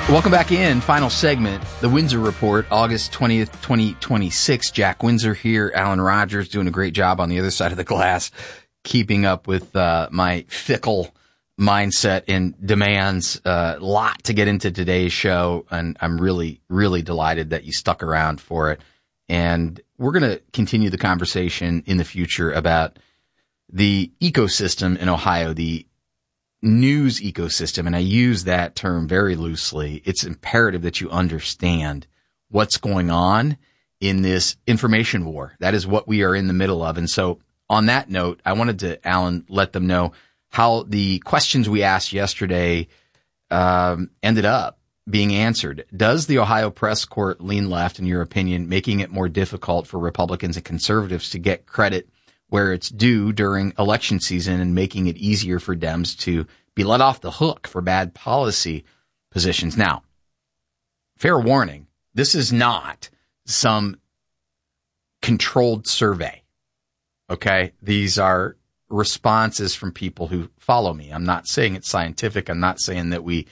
Welcome back in. Final segment, the Windsor Report, August 20th, 2026. Jack Windsor here. Alan Rogers doing a great job on the other side of the glass, keeping up with my fickle mindset and demands. A lot to get into today's show, and I'm really, really delighted that you stuck around for it. And we're going to continue the conversation in the future about the ecosystem in Ohio, the news ecosystem, and I use that term very loosely. It's imperative that you understand what's going on in this information war. That is what we are in the middle of. And so on that note, I wanted to, Alan, let them know how the questions we asked yesterday ended up being answered. Does the Ohio press court lean left, in your opinion, making it more difficult for Republicans and conservatives to get credit where it's due during election season and making it easier for Dems to be let off the hook for bad policy positions? Now, fair warning, this is not some controlled survey, okay? These are responses from people who follow me. I'm not saying it's scientific. I'm not saying that we,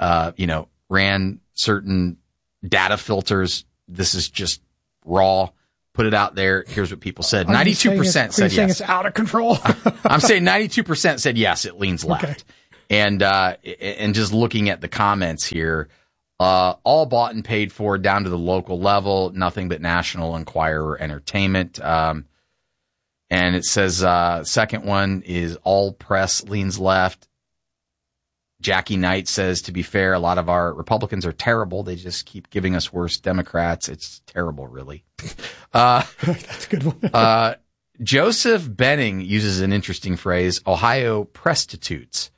ran certain data filters. This is just raw. Put it out there. Here's what people said. 92% said yes. Saying it's out of control? I'm saying 92% said yes, it leans left. Okay. And just looking at the comments here, all bought and paid for down to the local level, nothing but National Enquirer entertainment. And it says, second one is all press leans left. Jackie Knight says, to be fair, a lot of our Republicans are terrible. They just keep giving us worse Democrats. It's terrible, really. That's a good one. Joseph Benning uses an interesting phrase. Ohio prostitutes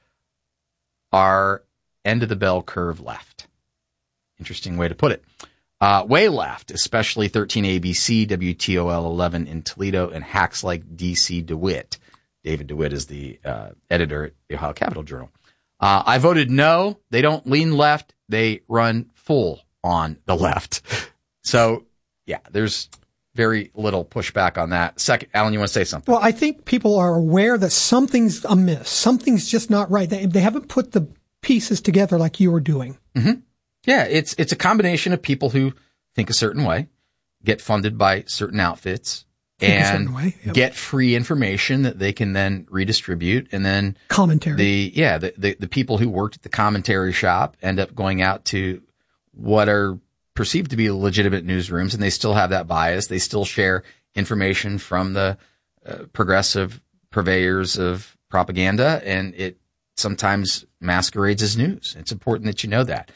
are end of the bell curve left. Interesting way to put it. Way left, especially 13 ABC, WTOL 11 in Toledo, and hacks like DC DeWitt. David DeWitt is the editor at the Ohio Capital Journal. I voted no. They don't lean left. They run full on the left. So, yeah, there's very little pushback on that. Second, Alan, you want to say something? Well, I think people are aware that something's amiss. Something's just not right. They haven't put the pieces together like you were doing. Mm-hmm. Yeah, it's a combination of people who think a certain way, get funded by certain outfits, and get free information that they can then redistribute, and then commentary. The people who worked at the commentary shop end up going out to what are perceived to be legitimate newsrooms, and they still have that bias. They still share information from the progressive purveyors of propaganda, and it sometimes masquerades as news. It's important that you know that.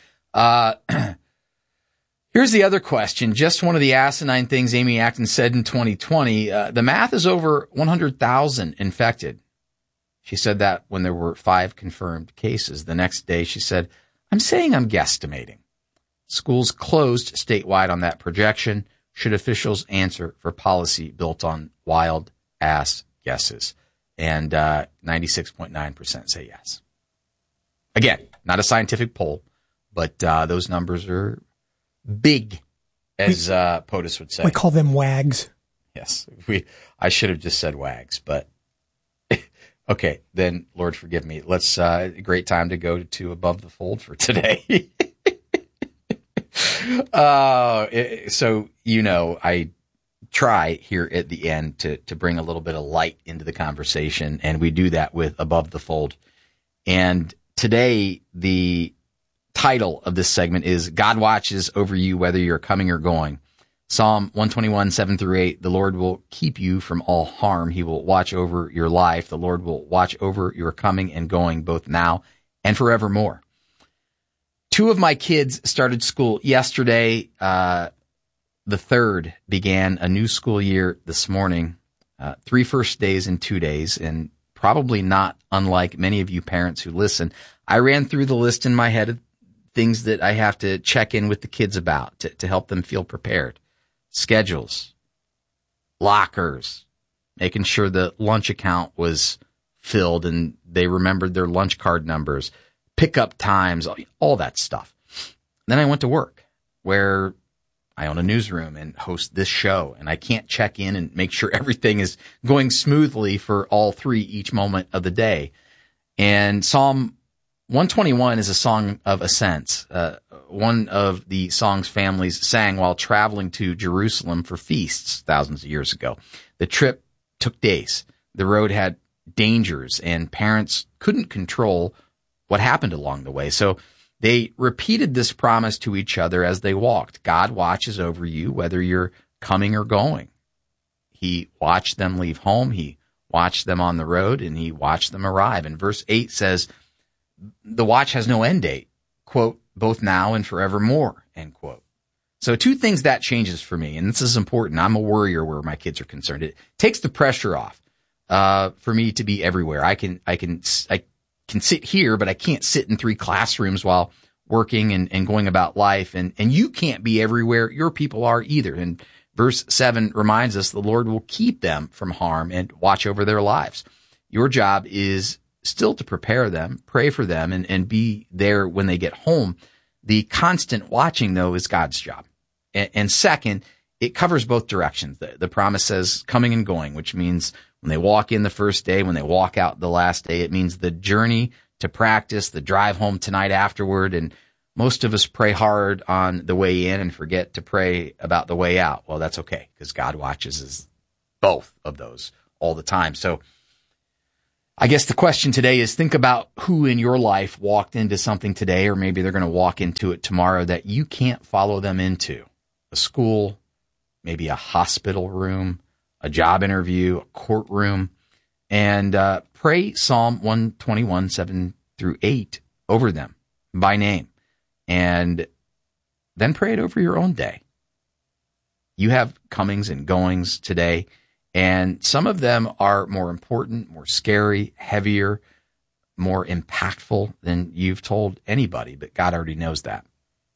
Here's the other question. Just one of the asinine things Amy Acton said in 2020. The math is over 100,000 infected. She said that when there were 5 confirmed cases. The next day she said, I'm saying I'm guesstimating. Schools closed statewide on that projection. Should officials answer for policy built on wild ass guesses? And 96.9% say yes. Again, not a scientific poll, but those numbers are big, as POTUS would say. We call them WAGs. Yes. I should have just said WAGs, but okay, then Lord forgive me. Let's great time to go to Above the Fold for today. So, I try here at the end to bring a little bit of light into the conversation, and we do that with Above the Fold. And today, the title of this segment is God Watches Over You Whether You're Coming or Going. Psalm 121, 7-8, the Lord will keep you from all harm. He will watch over your life. The Lord will watch over your coming and going both now and forevermore. 2 of my kids started school yesterday. The third began a new school year this morning. 3 first days in 2 days, and probably not unlike many of you parents who listen. I ran through the list in my head of things that I have to check in with the kids about to help them feel prepared. Schedules, lockers, making sure the lunch account was filled and they remembered their lunch card numbers, pickup times, all that stuff. Then I went to work, where I own a newsroom and host this show, and I can't check in and make sure everything is going smoothly for all 3 each moment of the day. And Psalm 121 is a song of ascents. one of the song's families sang while traveling to Jerusalem for feasts thousands of years ago. The trip took days. The road had dangers, and parents couldn't control what happened along the way. So they repeated this promise to each other as they walked. God watches over you, whether you're coming or going. He watched them leave home. He watched them on the road, and he watched them arrive. And verse 8 says, the watch has no end date, quote, both now and forevermore, end quote. So two things that changes for me, and this is important. I'm a worrier where my kids are concerned. It takes the pressure off for me to be everywhere. I can sit here, but I can't sit in 3 classrooms while working and going about life. And you can't be everywhere. Your people are either. And verse 7 reminds us the Lord will keep them from harm and watch over their lives. Your job is still to prepare them, pray for them, and be there when they get home. The constant watching, though, is God's job. And second, it covers both directions. The promise says coming and going, which means when they walk in the first day, when they walk out the last day, it means the journey to practice, the drive home tonight afterward. And most of us pray hard on the way in and forget to pray about the way out. Well, that's okay, because God watches both of those all the time. So I guess the question today is, think about who in your life walked into something today, or maybe they're going to walk into it tomorrow, that you can't follow them into. A school, maybe a hospital room, a job interview, a courtroom, and pray Psalm 121, 7-8 over them by name, and then pray it over your own day. You have comings and goings today, and some of them are more important, more scary, heavier, more impactful than you've told anybody, but God already knows that.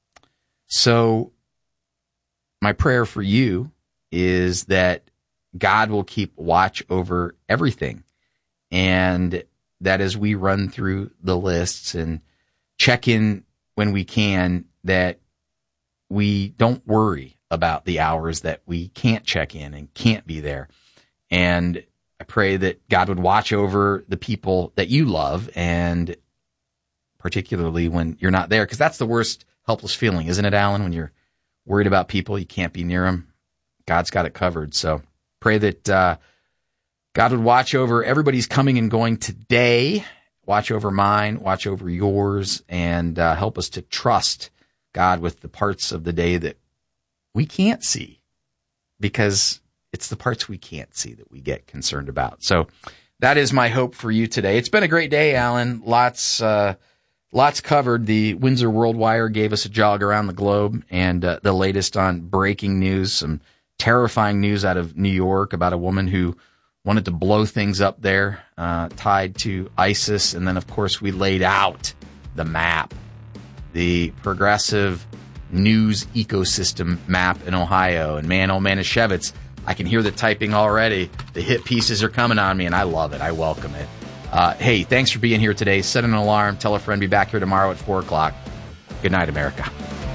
So my prayer for you is that God will keep watch over everything, and that as we run through the lists and check in when we can, that we don't worry about the hours that we can't check in and can't be there. And I pray that God would watch over the people that you love, and particularly when you're not there, because that's the worst helpless feeling, isn't it, Alan? When you're worried about people, you can't be near them. God's got it covered. So pray that God would watch over everybody's coming and going today, watch over mine, watch over yours, and help us to trust God with the parts of the day that we can't see, because it's the parts we can't see that we get concerned about. So that is my hope for you today. It's been a great day, Alan. Lots covered. The Windsor World Wire gave us a jog around the globe, and the latest on breaking news, some terrifying news out of New York about a woman who wanted to blow things up there, tied to ISIS. And then, of course, we laid out the map, the progressive news ecosystem map in Ohio. And man, oh, Manischewitz, I can hear the typing already. The hit pieces are coming on me, and I love it. I welcome it. Hey, thanks for being here today. Set an alarm. Tell a friend. Be back here tomorrow at 4 o'clock. Good night, America.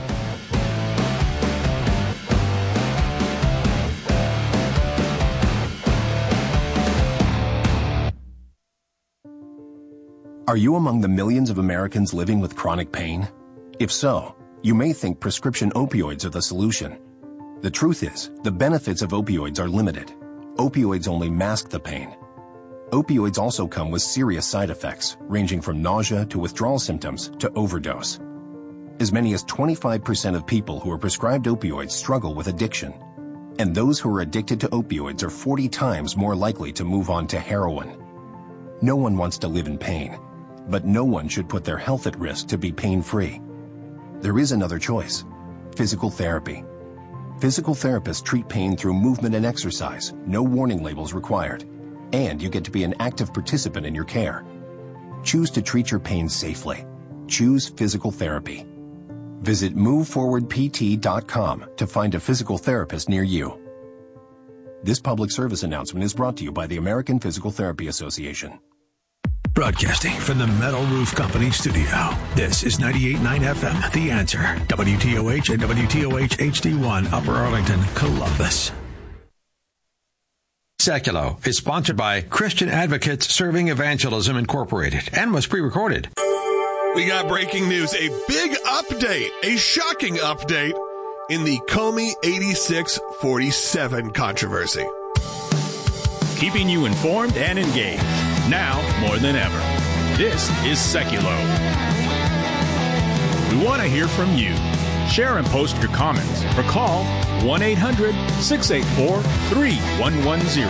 Are you among the millions of Americans living with chronic pain? If so, you may think prescription opioids are the solution. The truth is, the benefits of opioids are limited. Opioids only mask the pain. Opioids also come with serious side effects, ranging from nausea to withdrawal symptoms to overdose. As many as 25% of people who are prescribed opioids struggle with addiction. And those who are addicted to opioids are 40 times more likely to move on to heroin. No one wants to live in pain, but no one should put their health at risk to be pain-free. There is another choice: physical therapy. Physical therapists treat pain through movement and exercise, no warning labels required, and you get to be an active participant in your care. Choose to treat your pain safely. Choose physical therapy. Visit moveforwardpt.com to find a physical therapist near you. This public service announcement is brought to you by the American Physical Therapy Association. Broadcasting from the Metal Roof Company studio, this is 98.9 FM, The Answer, WTOH and WTOH HD1, Upper Arlington, Columbus. Seculo is sponsored by Christian Advocates Serving Evangelism Incorporated and was pre-recorded. We got breaking news, a big update, a shocking update in the Comey 8647 controversy. Keeping you informed and engaged, now more than ever. This is Seculo. We want to hear from you. Share and post your comments or call 1-800-684-3110.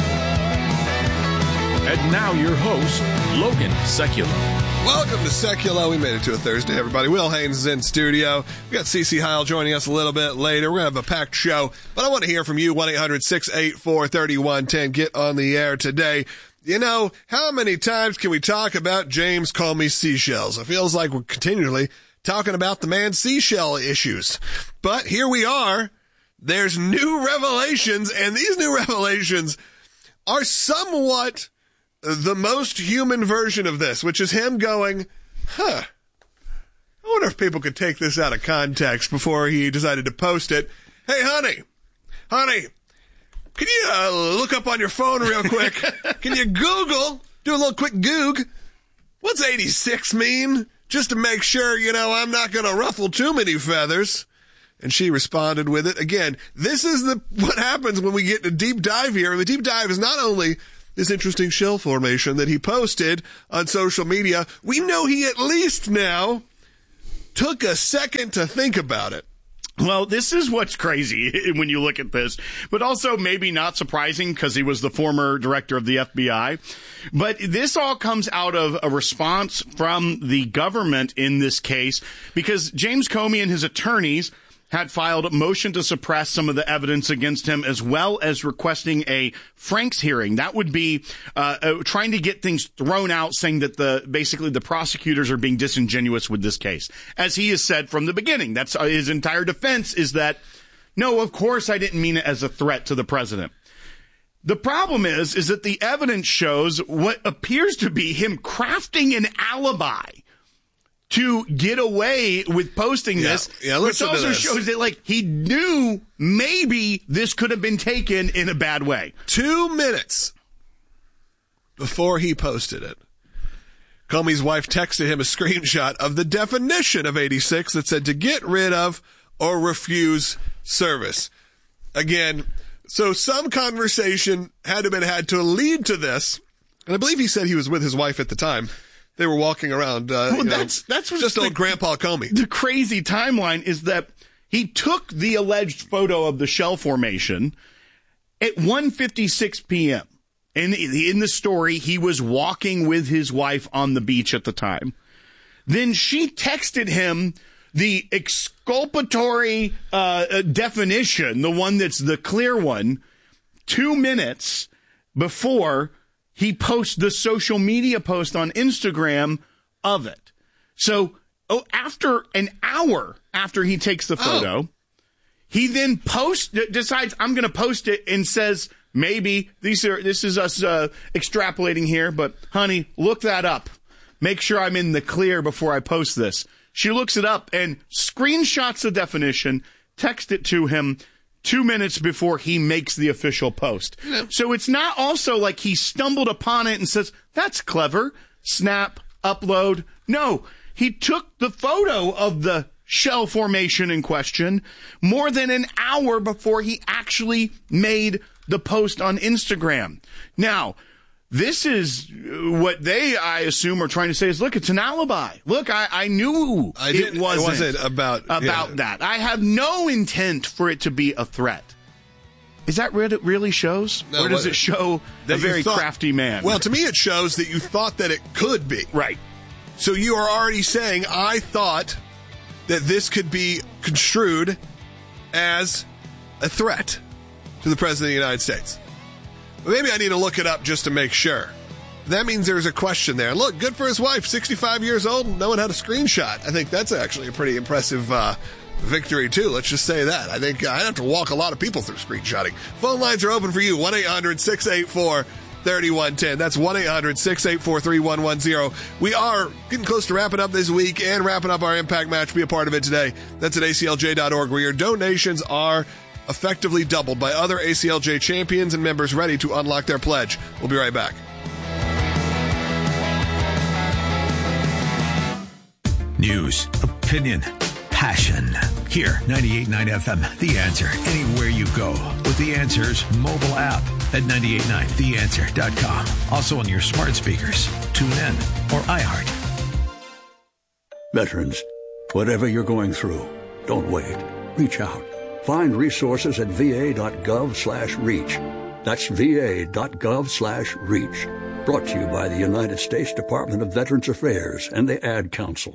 And now your host, Logan Seculo. Welcome to Seculo. We made it to a Thursday, everybody. Will Haynes is in studio. We got CeCe Heil joining us a little bit later. We're going to have a packed show, but I want to hear from you. 1-800-684-3110. Get on the air today. You know, how many times can we talk about James Comey's seashells? It feels like we're continually talking about the man's seashell issues. But here we are. There's new revelations, and these new revelations are somewhat the most human version of this, which is him going, I wonder if people could take this out of context before he decided to post it. Hey, honey, can you look up on your phone real quick? Can you Google, do a little quick Goog? What's 86 mean? Just to make sure, I'm not going to ruffle too many feathers. And she responded with it. Again, this is what happens when we get a deep dive here. And the deep dive is not only this interesting shell formation that he posted on social media. We know he at least now took a second to think about it. Well, this is what's crazy when you look at this, but also maybe not surprising because he was the former director of the FBI. But this all comes out of a response from the government in this case because James Comey and his attorneys had filed a motion to suppress some of the evidence against him, as well as requesting a Franks hearing. That would be trying to get things thrown out, saying that basically the prosecutors are being disingenuous with this case. As he has said from the beginning, that's his entire defense is that, no, of course I didn't mean it as a threat to the president. The problem is that the evidence shows what appears to be him crafting an alibi to get away with posting this, which also shows that, he knew maybe this could have been taken in a bad way. 2 minutes before he posted it, Comey's wife texted him a screenshot of the definition of 86 that said to get rid of or refuse service. Again, so some conversation had to lead to this, and I believe he said he was with his wife at the time. They were walking around. That's just old Grandpa Comey. The crazy timeline is that he took the alleged photo of the shell formation at 1:56 p.m. And in the story, he was walking with his wife on the beach at the time. Then she texted him the exculpatory definition, the one that's the clear one, 2 minutes before he posts the social media post on Instagram of it. So after an hour after he takes the photo, he then decides I'm going to post it and says, maybe this is us extrapolating here, but honey, look that up. Make sure I'm in the clear before I post this. She looks it up and screenshots the definition, texts it to him 2 minutes before he makes the official post. Yeah. So it's not also like he stumbled upon it and says, that's clever, snap, upload. No, he took the photo of the shell formation in question more than an hour before he actually made the post on Instagram. Now, this is what they, I assume, are trying to say is, look, it's an alibi. Look, I knew it wasn't about that. I have no intent for it to be a threat. Is that what it really shows? No, or does it show a very crafty man? Well, to me, it shows that you thought that it could be. Right. So you are already saying, I thought that this could be construed as a threat to the President of the United States. Maybe I need to look it up just to make sure. That means there's a question there. Look, good for his wife, 65 years old, no one had a screenshot. I think that's actually a pretty impressive victory, too. Let's just say that. I think I'd have to walk a lot of people through screenshotting. Phone lines are open for you, 1-800-684-3110. That's 1-800-684-3110. We are getting close to wrapping up this week and wrapping up our Impact Match. Be a part of it today. That's at aclj.org, where your donations are effectively doubled by other ACLJ champions and members ready to unlock their pledge. We'll be right back. News, opinion, passion. Here, 98.9 FM, The Answer. Anywhere you go with The Answer's mobile app at 989theanswer.com. Also on your smart speakers, TuneIn, or iHeart. Veterans, whatever you're going through, don't wait. Reach out. Find resources at va.gov/reach. That's va.gov/reach. Brought to you by the United States Department of Veterans Affairs and the Ad Council.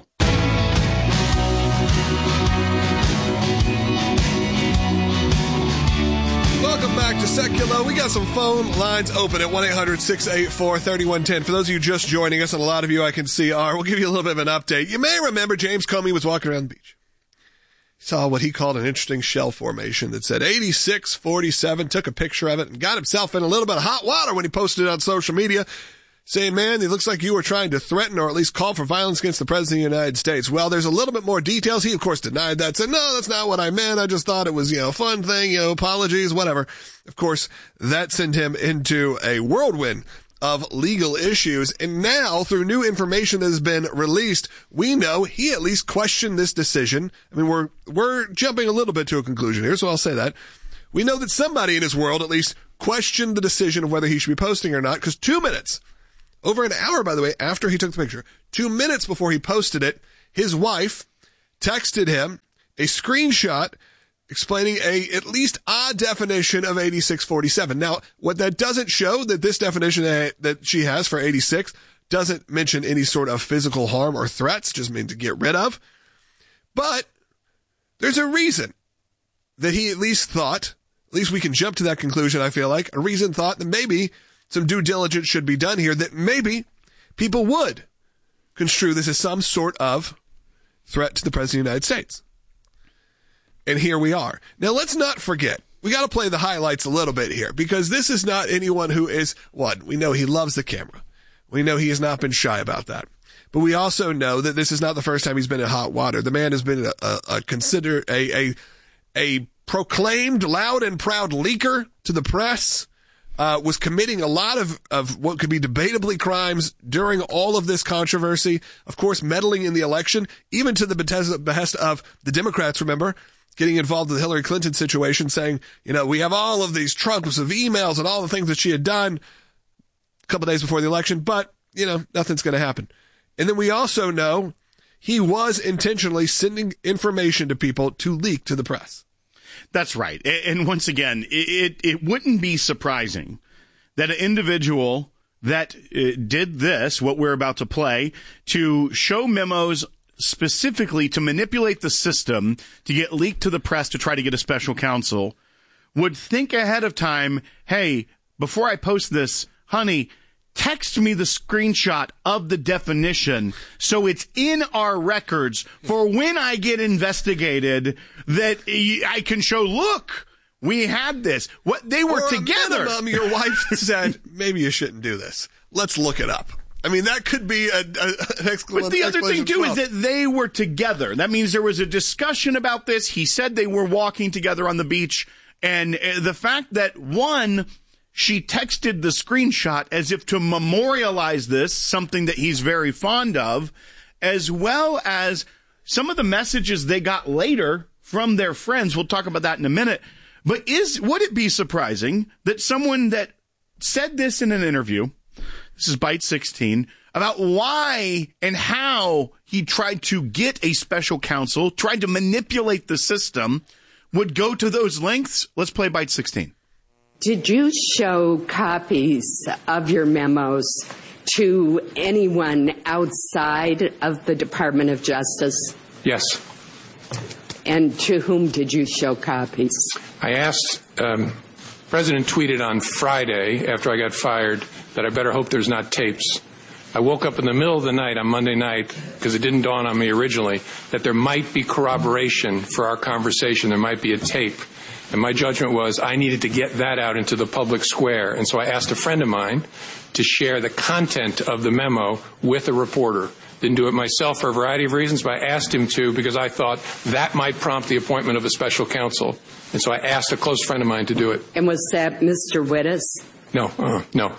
Welcome back to Secular. We got some phone lines open at 1-800-684-3110. For those of you just joining us, and a lot of you I can see are, we'll give you a little bit of an update. You may remember James Comey was walking around the beach. He saw what he called an interesting shell formation that said 8647, took a picture of it, and got himself in a little bit of hot water when he posted it on social media, saying, man, it looks like you were trying to threaten or at least call for violence against the President of the United States. Well, there's a little bit more details. He, of course, denied that, said, no, that's not what I meant. I just thought it was, a fun thing, apologies, whatever. Of course, that sent him into a whirlwind of legal issues. And now, through new information that has been released, we know he at least questioned this decision. I mean, we're jumping a little bit to a conclusion here, so I'll say that. We know that somebody in his world at least questioned the decision of whether he should be posting or not, because 2 minutes, over an hour, by the way, after he took the picture, 2 minutes before he posted it, his wife texted him a screenshot explaining a at least odd definition of 8647. Now, what that doesn't show, that this definition that she has for 86 doesn't mention any sort of physical harm or threats, just mean to get rid of. But there's a reason that he at least thought, at least we can jump to that conclusion, I feel like, a reason thought that maybe some due diligence should be done here, that maybe people would construe this as some sort of threat to the President of the United States. And here we are. Now, let's not forget, we got to play the highlights a little bit here, because this is not anyone who is, we know he loves the camera. We know he has not been shy about that. But we also know that this is not the first time he's been in hot water. The man has been considered a proclaimed loud and proud leaker to the press, was committing a lot of what could be debatably crimes during all of this controversy. Of course, meddling in the election, even to the behest of the Democrats, remember, getting involved with the Hillary Clinton situation, saying, we have all of these trunks of emails and all the things that she had done a couple days before the election, but, nothing's going to happen. And then we also know he was intentionally sending information to people to leak to the press. That's right. And once again, it wouldn't be surprising that an individual that did this, what we're about to play, to show memos specifically to manipulate the system to get leaked to the press to try to get a special counsel, would think ahead of time, hey, before I post this, honey, text me the screenshot of the definition so it's in our records for when I get investigated that I can show, look, we had this. What they were together. Minimum, your wife said, maybe you shouldn't do this. Let's look it up. I mean, that could be an explanation. But the other thing, too, is that they were together. That means there was a discussion about this. He said they were walking together on the beach. And the fact that, one, she texted the screenshot as if to memorialize this, something that he's very fond of, as well as some of the messages they got later from their friends. We'll talk about that in a minute. But would it be surprising that someone that said this in an interview, this is Byte 16, about why and how he tried to get a special counsel, tried to manipulate the system, would go to those lengths? Let's play Byte 16. Did you show copies of your memos to anyone outside of the Department of Justice? Yes. And to whom did you show copies? I asked, President tweeted on Friday after I got fired that I better hope there's not tapes. I woke up in the middle of the night on Monday night, because it didn't dawn on me originally, that there might be corroboration for our conversation. There might be a tape. And my judgment was I needed to get that out into the public square. And so I asked a friend of mine to share the content of the memo with a reporter. Didn't do it myself for a variety of reasons, but I asked him to because I thought that might prompt the appointment of a special counsel. And so I asked a close friend of mine to do it. And was that Mr. Wittes? No.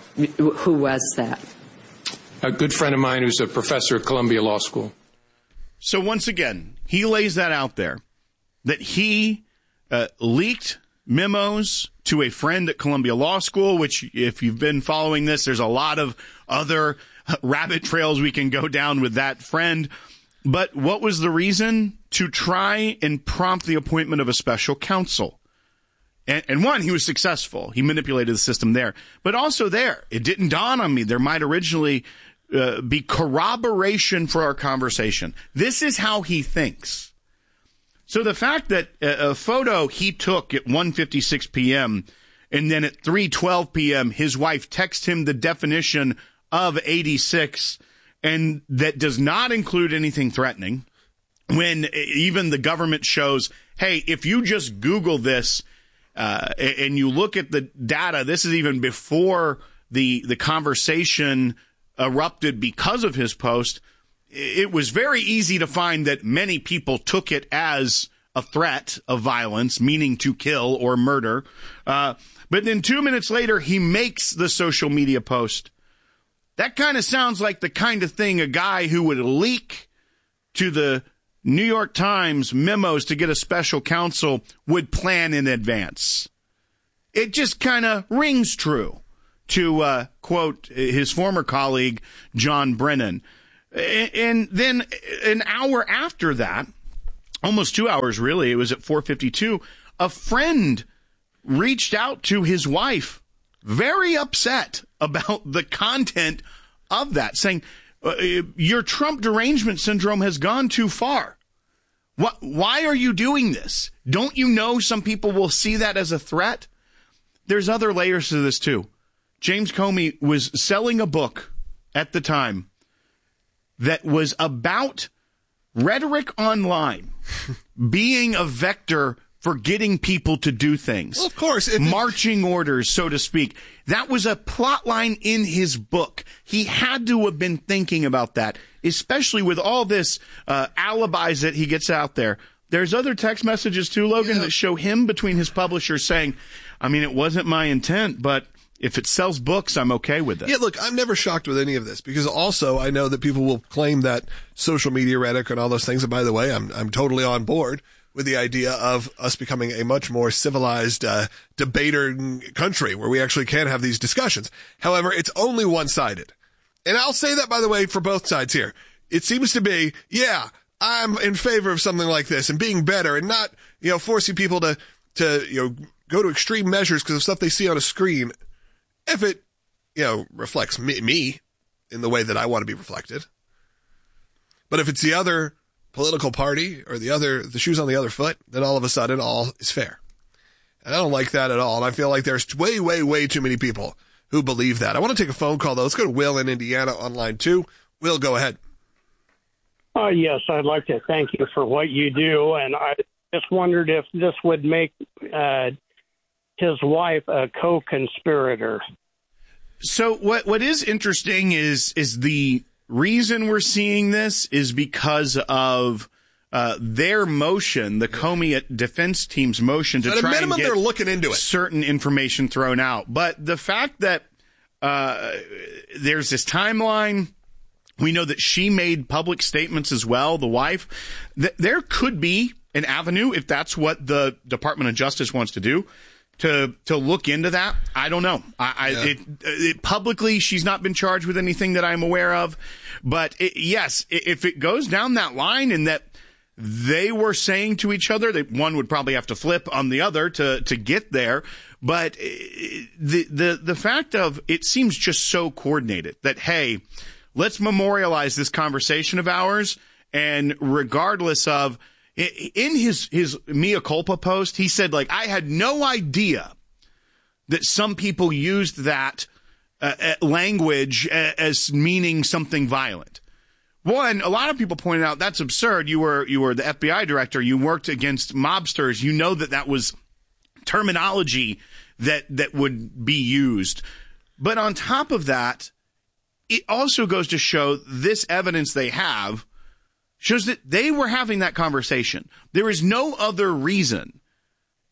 Who was that? A good friend of mine who's a professor at Columbia Law School. So once again, he lays that out there, that he leaked memos to a friend at Columbia Law School, which if you've been following this, there's a lot of other rabbit trails we can go down with that friend. But what was the reason? To try and prompt the appointment of a special counsel. And one, he was successful. He manipulated the system there. But also there, it didn't dawn on me. There might originally be corroboration for our conversation. This is how he thinks. So the fact that a photo he took at 1:56 p.m. and then at 3:12 p.m. his wife texts him the definition of 86, and that does not include anything threatening, when even the government shows, hey, if you just Google this and you look at the data, this is even before the conversation erupted because of his post. It was very easy to find that many people took it as a threat of violence, meaning to kill or murder. But then 2 minutes later, he makes the social media post. That kind of sounds like the kind of thing a guy who would leak to the New York Times memos to get a special counsel would plan in advance. It just kind of rings true, to quote his former colleague, John Brennan. And then an hour after that, almost 2 hours really, it was at 4:52, a friend reached out to his wife, very upset about the content of that, saying, your Trump derangement syndrome has gone too far. Why are you doing this? Don't you know some people will see that as a threat? There's other layers to this too. James Comey was selling a book at the time that was about rhetoric online being a vector for getting people to do things. Well, of course. Marching orders, so to speak. That was a plot line in his book. He had to have been thinking about that, especially with all this alibis that he gets out there. There's other text messages too, Logan, that show him between his publishers saying, I mean, it wasn't my intent, but if it sells books, I'm okay with it. Yeah, look, I'm never shocked with any of this, because also I know that people will claim that social media rhetoric and all those things. And by the way, I'm totally on board with the idea of us becoming a much more civilized debater country where we actually can have these discussions. However, it's only one-sided. And I'll say that, by the way, for both sides here. It seems to be, yeah, I'm in favor of something like this and being better and not, forcing people to go to extreme measures because of stuff they see on a screen, if it, reflects me in the way that I want to be reflected. But if it's the other political party or the shoes on the other foot, then all of a sudden all is fair. And I don't like that at all. And I feel like there's way, way, way too many people who believe that. I want to take a phone call, though. Let's go to Will in Indiana on line 2. Will, go ahead. Yes, I'd like to thank you for what you do. And I just wondered if this would make his wife a co-conspirator. So what is interesting is the reason we're seeing this is because of their motion, the Comey defense team's motion to try and get they're looking into it. Certain information thrown out. But the fact that there's this timeline, we know that she made public statements as well, the wife. There could be an avenue, if that's what the Department of Justice wants to do, to look into that. I don't know. Publicly, she's not been charged with anything that I'm aware of. But yes, if it goes down that line and that they were saying to each other, that one would probably have to flip on the other to get there. But the fact of it seems just so coordinated that, hey, let's memorialize this conversation of ours. And regardless of, in his mea culpa post, he said, I had no idea that some people used that language as meaning something violent. One, a lot of people pointed out that's absurd. You were the FBI director. You worked against mobsters. You know that was terminology that would be used. But on top of that, it also goes to show this evidence they have shows that they were having that conversation. There is no other reason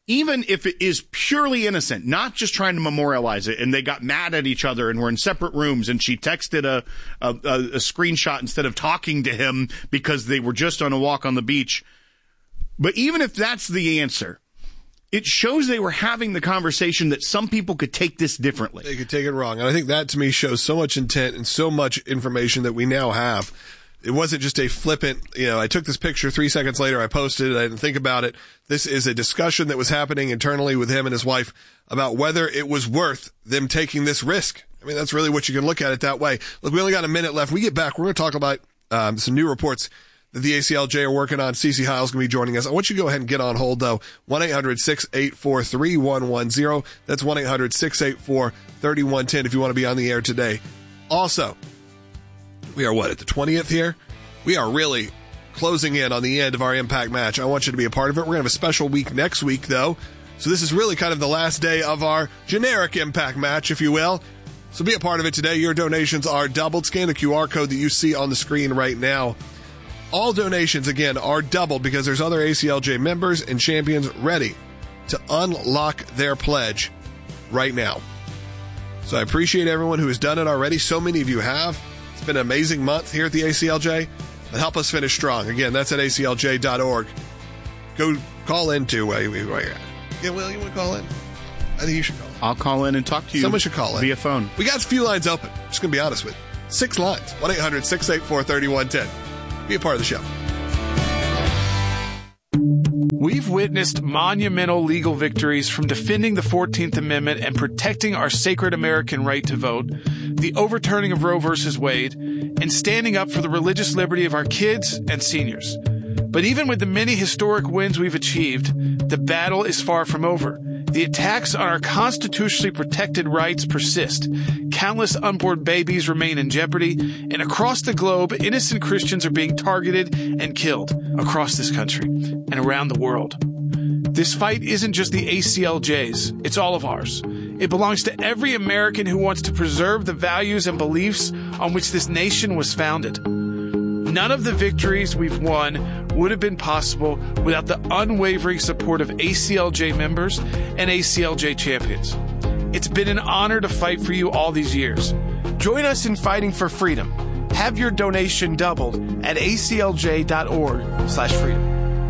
even if it is purely innocent, not just trying to memorialize it, and they got mad at each other and were in separate rooms, and she texted a screenshot instead of talking to him because they were just on a walk on the beach. But even if that's the answer, it shows they were having the conversation that some people could take this differently. They could take it wrong. And I think that, to me, shows so much intent and so much information that we now have. It wasn't just a flippant, I took this picture 3 seconds later, I posted it, I didn't think about it. This is a discussion that was happening internally with him and his wife about whether it was worth them taking this risk. I mean, that's really what you can look at it that way. Look, we only got a minute left. When we get back, we're going to talk about some new reports that the ACLJ are working on. CeCe Heil's going to be joining us. I want you to go ahead and get on hold, though. 1-800-684-3110. That's 1-800-684-3110 if you want to be on the air today. Also, we are at the 20th here? We are really closing in on the end of our Impact match. I want you to be a part of it. We're going to have a special week next week, though. So this is really kind of the last day of our generic Impact match, if you will. So be a part of it today. Your donations are doubled. Scan the QR code that you see on the screen right now. All donations, again, are doubled because there's other ACLJ members and champions ready to unlock their pledge right now. So I appreciate everyone who has done it already. So many of you have. It's been an amazing month here at the ACLJ. And help us finish strong. Again, that's at aclj.org. Go call in to Will, you want to call in? I think you should call in. I'll call in and talk to you. Someone should call in. Via phone. We got a few lines open. Just going to be honest with you. 6 lines. 1-800-684-3110. Be a part of the show. We've witnessed monumental legal victories from defending the 14th Amendment and protecting our sacred American right to vote, the overturning of Roe v. Wade, and standing up for the religious liberty of our kids and seniors. But even with the many historic wins we've achieved, the battle is far from over. The attacks on our constitutionally protected rights persist. Countless unborn babies remain in jeopardy, and across the globe, innocent Christians are being targeted and killed across this country and around the world. This fight isn't just the ACLJ's, it's all of ours. It belongs to every American who wants to preserve the values and beliefs on which this nation was founded. None of the victories we've won would have been possible without the unwavering support of ACLJ members and ACLJ champions. It's been an honor to fight for you all these years. Join us in fighting for freedom. Have your donation doubled at aclj.org/freedom.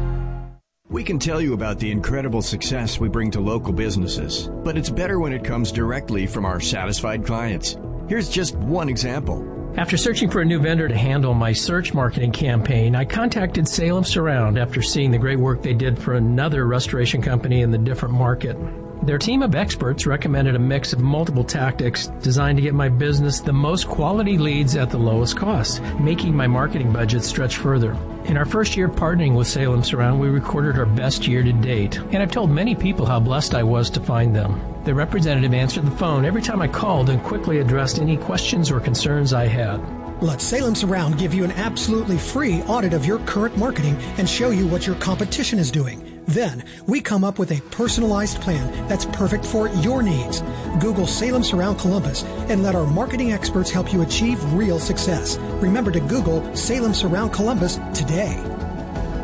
We can tell you about the incredible success we bring to local businesses, but it's better when it comes directly from our satisfied clients. Here's just one example. After searching for a new vendor to handle my search marketing campaign, I contacted Salem Surround after seeing the great work they did for another restoration company in the different market. Their team of experts recommended a mix of multiple tactics designed to get my business the most quality leads at the lowest cost, making my marketing budget stretch further. In our first year partnering with Salem Surround, we recorded our best year to date, and I've told many people how blessed I was to find them. The representative answered the phone every time I called and quickly addressed any questions or concerns I had. Let Salem Surround give you an absolutely free audit of your current marketing and show you what your competition is doing. Then, we come up with a personalized plan that's perfect for your needs. Google Salem Surround Columbus and let our marketing experts help you achieve real success. Remember to Google Salem Surround Columbus today.